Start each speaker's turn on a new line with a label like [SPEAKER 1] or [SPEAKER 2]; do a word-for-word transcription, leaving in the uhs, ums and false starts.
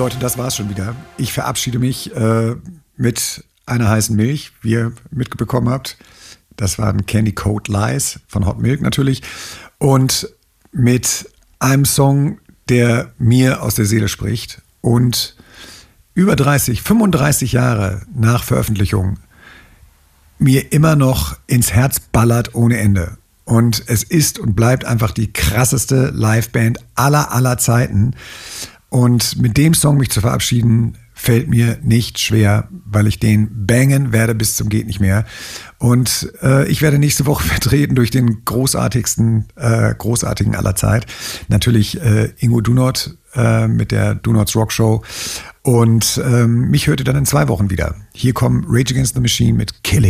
[SPEAKER 1] Leute, das war's schon wieder. Ich verabschiede mich äh, mit einer heißen Milch, wie ihr mitbekommen habt. Das waren Candy Coat Lies von Hot Milk natürlich. Und mit einem Song, der mir aus der Seele spricht und über dreißig, fünfunddreißig Jahre nach Veröffentlichung mir immer noch ins Herz ballert ohne Ende. Und es ist und bleibt einfach die krasseste Liveband aller, aller Zeiten. Und mit dem Song mich zu verabschieden, fällt mir nicht schwer, weil ich den bangen werde bis zum geht nicht mehr. Und äh, ich werde nächste Woche vertreten durch den großartigsten, äh, großartigen aller Zeit. Natürlich äh, Ingo Dunot äh, mit der Dunots Rock Show. Und ähm, mich hört ihr dann in zwei Wochen wieder. Hier kommen Rage Against the Machine mit Killing.